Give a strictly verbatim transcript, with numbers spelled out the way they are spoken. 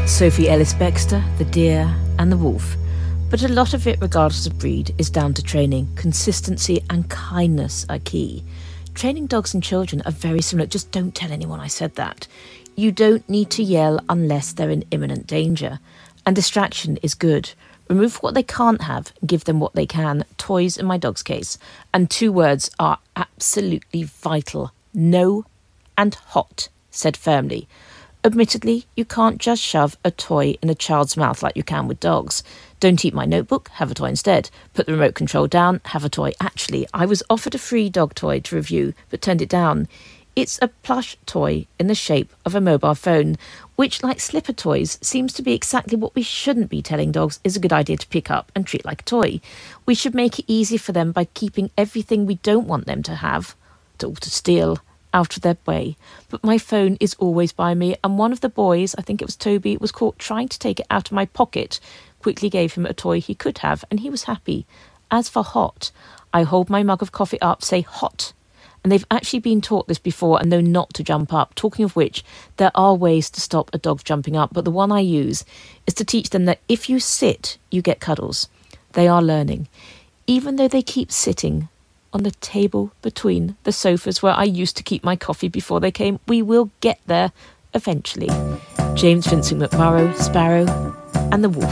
Sophie Ellis-Bextor, The Deer and the Wolf. But a lot of it, regardless of breed, is down to training. Consistency and kindness are key. Training dogs and children are very similar. Just don't tell anyone I said that. You don't need to yell unless they're in imminent danger. And distraction is good. Remove what they can't have and give them what they can. Toys in my dog's case. And two words are absolutely vital. No and hot, said firmly. Admittedly, you can't just shove a toy in a child's mouth like you can with dogs. Don't eat my notebook, have a toy instead. Put the remote control down, have a toy. Actually, I was offered a free dog toy to review, but turned it down. It's a plush toy in the shape of a mobile phone, which, like slipper toys, seems to be exactly what we shouldn't be telling dogs is a good idea to pick up and treat like a toy. We should make it easy for them by keeping everything we don't want them to have, to, to steal, out of their way. But my phone is always by me, and one of the boys, I think it was Toby, was caught trying to take it out of my pocket. Quickly gave him a toy he could have, and he was happy. As for hot, I hold my mug of coffee up, say hot, and they've actually been taught this before and know not to jump up. Talking of which, there are ways to stop a dog jumping up, but the one I use is to teach them that if you sit, you get cuddles. They are learning. Even though they keep sitting on the table between the sofas where I used to keep my coffee before they came, we will get there eventually. James Vincent McMurrough, Sparrow and the Wolf.